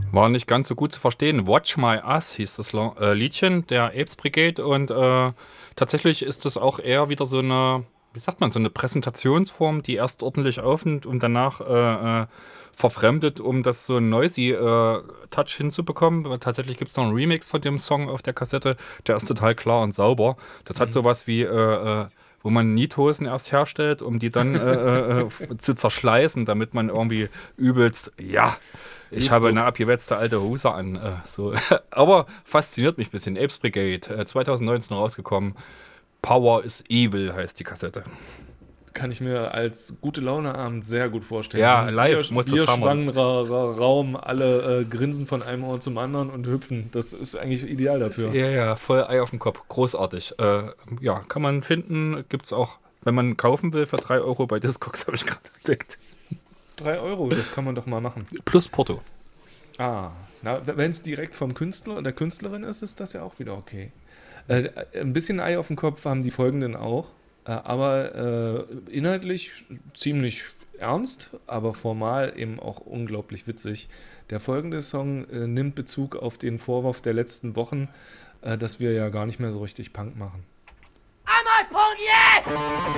War nicht ganz so gut zu verstehen. Watch My Ass hieß das Liedchen der Apes Brigade und tatsächlich ist das auch eher wieder so eine, wie sagt man, so eine Präsentationsform, die erst ordentlich und danach verfremdet, um das so ein noisy Touch hinzubekommen. Weil tatsächlich gibt es noch einen Remix von dem Song auf der Kassette, der ist total klar und sauber. Das hat Mhm. sowas wie wo man Niethosen erst herstellt, um die dann zu zerschleißen, damit man irgendwie übelst, ja, ich habe eine Lustdruck. abgewetzte alte Hose an. So. Aber fasziniert mich ein bisschen. Apes Brigade, 2019 rausgekommen. Power is Evil heißt die Kassette. Kann ich mir als gute Laune-Abend sehr gut vorstellen. So Ja, ein live muss das Hammer. bierschwangerer Raum, alle grinsen von einem Ohr zum anderen und hüpfen. Das ist eigentlich ideal dafür. Ja, ja, voll Ei auf dem Kopf. Großartig. Ja, kann man finden. Gibt's auch, wenn man kaufen will, für 3 Euro bei Discogs, habe ich gerade entdeckt. 3 Euro, das kann man doch mal machen. Plus Porto. Ah, wenn es direkt vom Künstler oder der Künstlerin ist, ist das ja auch wieder okay. Ein bisschen Ei auf dem Kopf haben die folgenden auch, aber inhaltlich ziemlich ernst, aber formal eben auch unglaublich witzig. Der folgende Song nimmt Bezug auf den Vorwurf der letzten Wochen, dass wir ja gar nicht mehr so richtig Punk machen. I'm on punk yet!